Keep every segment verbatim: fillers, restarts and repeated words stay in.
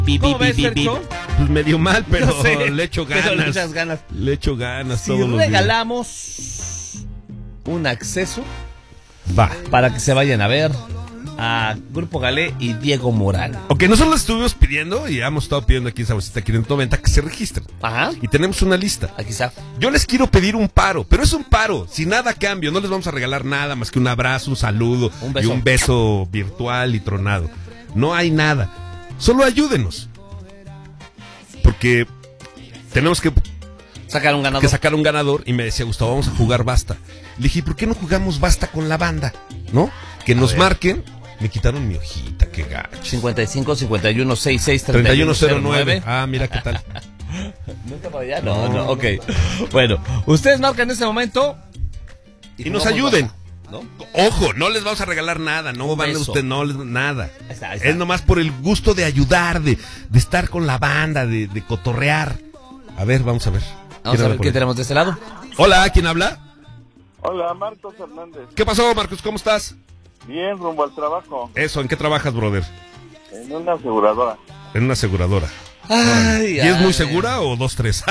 ¿Cómo ves, Sergio? Pues medio mal, pero No sé, le echo pero ganas. le echas ganas. Le echo ganas Si todos los regalamos un acceso días. Va. para que se vayan a ver a Grupo Galé y Diego Morán. Ok, nosotros les estuvimos pidiendo y hemos estado pidiendo aquí en Sabrosita quinientos noventa que se registren. Ajá. Y tenemos una lista. Aquí está. Yo les quiero pedir un paro, pero es un paro, sin nada a cambio. No les vamos a regalar nada más que un abrazo, un saludo Un beso. y un beso virtual y tronado. No hay nada. Solo ayúdenos. Porque tenemos que, Sacar un ganador. que sacar un ganador. Y me decía Gustavo, vamos a jugar basta. Le dije, ¿por qué no jugamos basta con la banda? ¿No? Que nos ver. marquen. Me quitaron mi hojita, qué gacho. cincuenta y cinco, cincuenta y uno, sesenta y seis, treinta treinta y y uno uno, cero cero nueve. nueve. Ah, mira qué tal. ¿No está para allá? No, no, ok. Bueno, ustedes marcan en este momento. Y nos jugamos ayuden. baja, ¿no? Ojo, no les vamos a regalar nada, no Un van a beso. usted, no, les- nada. Ahí está, ahí está. Es nomás por el gusto de ayudar, de, de estar con la banda, de, de cotorrear. A ver, vamos a ver. Vamos ¿Quién a ver habla por qué ahí? tenemos de este lado. Hola, ¿quién habla? Hola, Marcos Hernández. ¿Qué pasó, Marcos? ¿Cómo estás? Bien, rumbo al trabajo, Eso, ¿en qué trabajas, brother? en una aseguradora. En una aseguradora. Ay, ¿Y es muy ay. segura o dos, tres?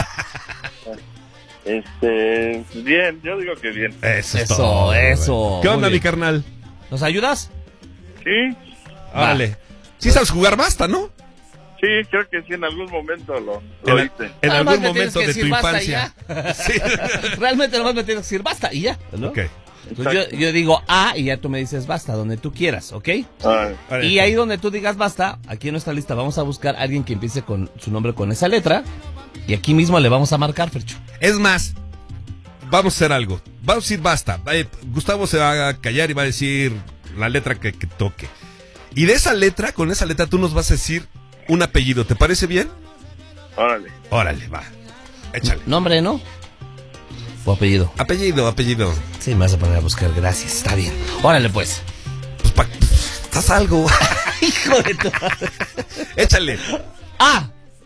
Este, bien, yo digo que bien. Eso, es Eso, todo, eso. güey. ¿Qué Muy onda, bien. mi carnal? ¿Nos ayudas? Sí, Órale. Sí sabes jugar basta, ¿no? sí, creo que sí, en algún momento lo, En, lo a- hice. en Nada más algún me tienes momento que de decir tu basta y infancia. ya. Sí. Realmente nomás me tienes que decir basta y ya, ¿no? Ok. Pues yo, yo digo A y ya tú me dices basta, donde tú quieras, ¿ok? Ay, Órale. Y ahí donde tú digas basta, aquí en nuestra lista vamos a buscar a alguien que empiece con su nombre con esa letra. Y aquí mismo le vamos a marcar, Fercho. Es más, vamos a hacer algo. Vamos a decir basta. Eh, Gustavo se va a callar y va a decir la letra que, que toque. Y de esa letra, con esa letra, tú nos vas a decir un apellido. ¿Te parece bien? órale. Órale, va. Échale. Nombre, ¿no? O apellido. Apellido, apellido. Sí, me vas a poner a buscar, gracias, está bien. Órale, pues. Pues pa... Estás algo. Hijo de tu madre. Échale. A.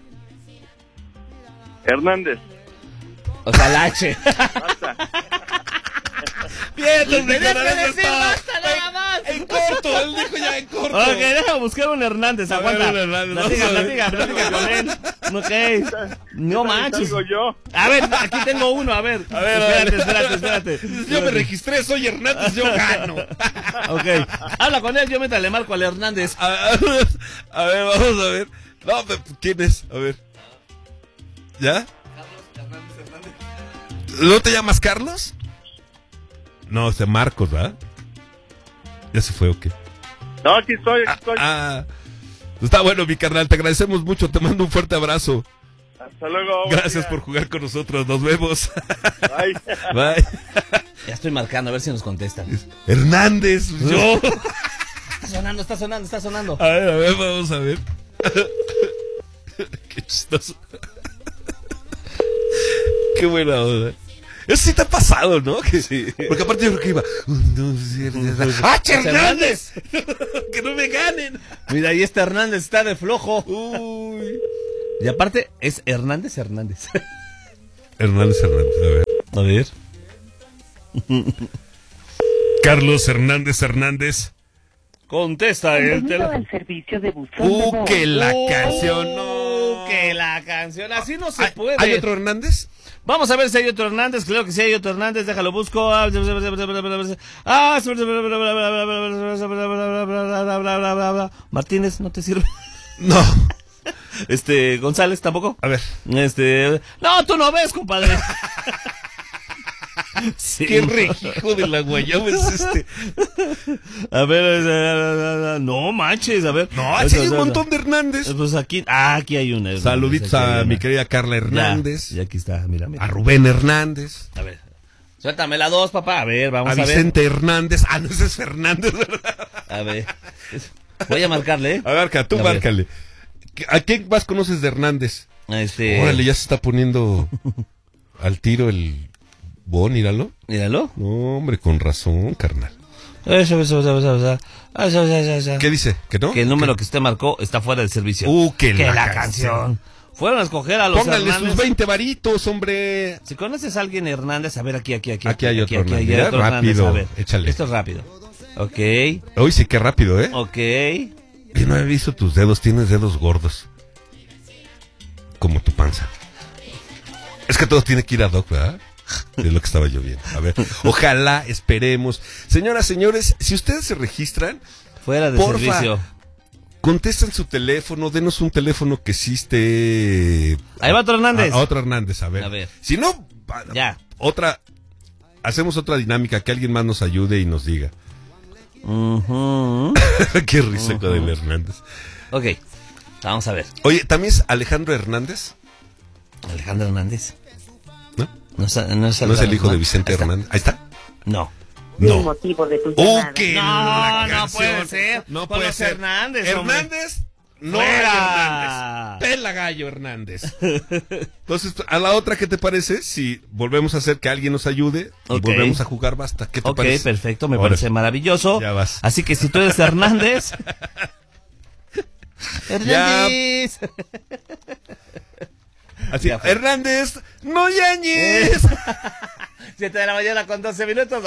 Hernández. O sea, la H. Bien, Tenías que decir basta nada más. En corto, él dijo ya en corto. Ok, déjame buscar un Hernández, A ver, aguanta. un Hernández, Platica, vamos a ver. platica, platica con él. Ok. No manches. Salgo yo. A ver, aquí tengo uno, a ver. A ver, a ver. espérate, espérate, espérate. Yo me registré, soy Hernández, yo gano. Ok. Habla con él, yo mientras le marco al Hernández. A, a ver, a ver, vamos a ver. No, pe- ¿quién es? A ver. ¿Ya? ¿No te llamas Carlos? No, es Marcos, ¿verdad? ¿Ya se fue o qué? No, aquí estoy, aquí estoy. Ah, está bueno, mi carnal, te agradecemos mucho, te mando un fuerte abrazo. Hasta luego. buen Gracias día. por jugar con nosotros, nos vemos. Ay. Bye. Ya estoy marcando, a ver si nos contestan. Hernández, yo. Está sonando, está sonando, está sonando. A ver, a ver, vamos a ver. Qué chistoso. Qué buena onda. Eso sí te ha pasado, ¿no? Que, sí. Porque aparte yo creo que iba. ¡Ah, Hernández! ¡Que no me ganen! Mira, ahí este Hernández está de flojo. Uy. Y aparte, es Hernández Hernández. Hernández Hernández, a ver. A ver. Carlos Hernández Hernández. Contesta el Bienvenido teléfono. al servicio de buzón de Uh, voz. que la Uh, canción, no. Que la canción, así no se ¿Hay, puede. ¿Hay otro Hernández? Vamos a ver si hay otro Hernández. Creo que sí hay otro Hernández. Déjalo busco. Ah, Martínez, ¿no te sirve? No. Este, González tampoco. A ver. Este, no, tú no ves, compadre. Sí. Qué rejijo de la guayaba es este. A ver, no manches, a ver. No, así hay un montón de Hernández. Pues aquí, ah, aquí hay una. Saluditos Aquí hay a una. mi querida Carla Hernández. Ya, y aquí está, mira, mira. A Rubén Hernández. A ver. Suéltame la dos, papá. A ver, vamos A a, ver. Vicente Hernández. Ah, no, ese es Fernández, ¿verdad? A ver. Voy a marcarle, ¿eh? A ver, acá, tú A ver. márcale. ¿A quién más conoces de Hernández? Este. Órale, ya se está poniendo al tiro el bon, míralo. Míralo. No, hombre, con razón, carnal. Eso, eso, eso, eso, eso. Eso, eso, eso. ¿Qué dice? ¿Que no? Que el número ¿Qué? que usted marcó está fuera del servicio. Uh, que, que la, la canción. canción. Fueron a escoger a los Póngale Hernández. sus veinte varitos, hombre. Si conoces a alguien Hernández, a ver aquí, aquí, aquí. Aquí hay otro aquí, Hernández. hay otro Rápido, Hernández, a ver. échale. Esto es rápido. Ok, Hoy sí, qué rápido, ¿eh? ok. Yo no he visto tus dedos, tienes dedos gordos. tu panza. Es que todo tiene que ir a Doc, ¿verdad? Es lo que estaba yo viendo. A ver, ojalá, esperemos. Señoras, señores, si ustedes se registran, Fuera de porfa, servicio. contesten su teléfono, denos un teléfono que sí esté... Ahí va otro Hernández. A, a otro Hernández, a ver. A ver. Si no, Ya. otra... Hacemos otra dinámica, que alguien más nos ayude y nos diga. Uh-huh. Qué risa Uh-huh. con el Hernández. Ok, vamos a ver. Oye, ¿también es Alejandro Hernández? Alejandro Hernández. ¿No? No es, no es, ¿No es el hijo de no. Vicente Ahí está. Hernández? Ahí está. No. El No. motivo de tu ¡Oh, llamada. qué No, la no canción! puede ser. No Con puede los ser. Hernández, hombre. Hernández, no ¡Fuera! hay Hernández. Pela gallo Hernández. Entonces, a la otra, ¿qué te parece? Si volvemos a hacer que alguien nos ayude y Ok. volvemos a jugar basta. ¿Qué te Ok, parece? perfecto, me Ahora, parece maravilloso. Ya vas. Así que si tú eres Hernández... Hernández. Así, Ya fue. Hernández, no yañes. siete de la mañana con doce minutos.